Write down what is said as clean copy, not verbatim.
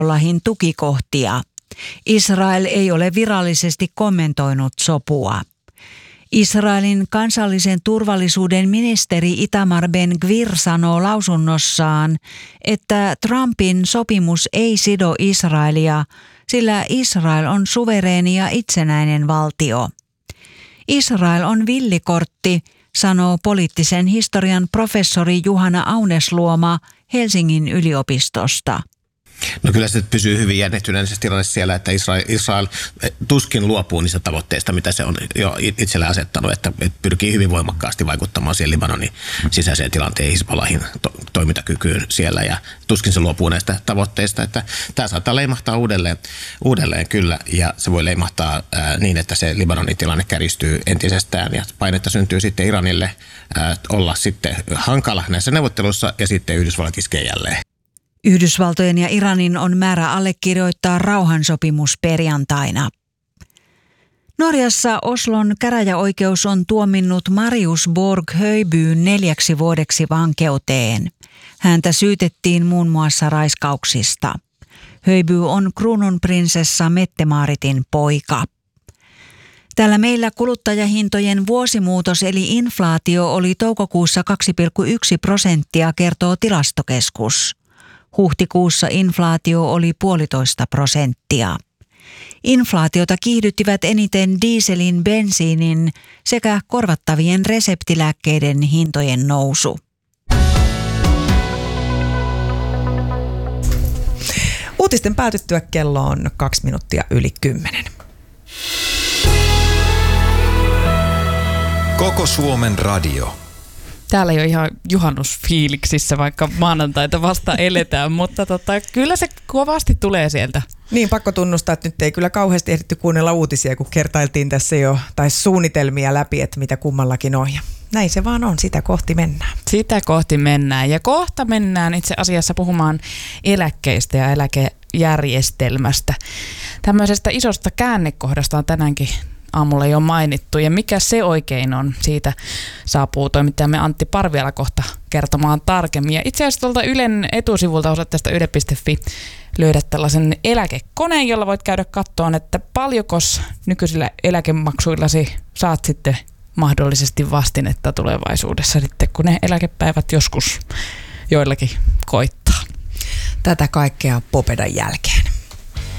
Hizbollahin tukikohtia. Israel ei ole virallisesti kommentoinut sopua. Israelin kansallisen turvallisuuden ministeri Itamar Ben-Gvir sanoo lausunnossaan, että Trumpin sopimus ei sido Israelia, sillä Israel on suvereeni ja itsenäinen valtio. Israel on villikortti, sanoo poliittisen historian professori Juhana Aunesluoma Helsingin yliopistosta. No kyllä se pysyy hyvin jännittyneissä tilanteessa siellä, että Israel tuskin luopuu niistä tavoitteista, mitä se on jo itselle asettanut, että pyrkii hyvin voimakkaasti vaikuttamaan siihen Libanonin sisäiseen tilanteen Hizbollahin toimintakykyyn siellä ja tuskin se luopuu näistä tavoitteista, että tämä saattaa leimahtaa uudelleen kyllä ja se voi leimahtaa niin, että se Libanonin tilanne kärjistyy entisestään ja painetta syntyy sitten Iranille olla sitten hankala näissä neuvotteluissa ja sitten Yhdysvallat iskee jälleen. Yhdysvaltojen ja Iranin on määrä allekirjoittaa rauhansopimus perjantaina. Norjassa Oslon käräjäoikeus on tuominnut Marius Borg Høibyyn 4 vuodeksi vankeuteen. Häntä syytettiin muun muassa raiskauksista. Høiby on kruununprinsessa Mette-Maaritin poika. Täällä meillä kuluttajahintojen vuosimuutos eli inflaatio oli toukokuussa 2,1%, kertoo Tilastokeskus. Huhtikuussa inflaatio oli 1,5%. Inflaatiota kiihdyttivät eniten dieselin, bensiinin sekä korvattavien reseptilääkkeiden hintojen nousu. Uutisten päätyttyä kello on 2 minuuttia yli 10. Koko Suomen radio. Täällä ei ole ihan juhannusfiiliksissä, vaikka maanantaita vasta eletään, mutta kyllä se kovasti tulee sieltä. Niin, pakko tunnustaa, että nyt ei kyllä kauheasti ehditty kuunnella uutisia, kun kertailtiin tässä jo, tai suunnitelmia läpi, että mitä kummallakin on. Ja näin se vaan on, sitä kohti mennään. Sitä kohti mennään ja kohta mennään itse asiassa puhumaan eläkkeistä ja eläkejärjestelmästä. Tämmöisestä isosta käännekohdasta on tänäänkin aamulla jo mainittu. Ja mikä se oikein on, siitä saapuu toimittajamme Antti Parviala kohta kertomaan tarkemmin. Ja itse asiassa tuolta Ylen etusivulta osoitteesta yle.fi löydät tällaisen eläkekoneen, jolla voit käydä kattoon, että paljonkos nykyisillä eläkemaksuillasi saat sitten mahdollisesti vastinetta tulevaisuudessa sitten, kun ne eläkepäivät joskus joillakin koittaa. Tätä kaikkea Popedan jälkeen.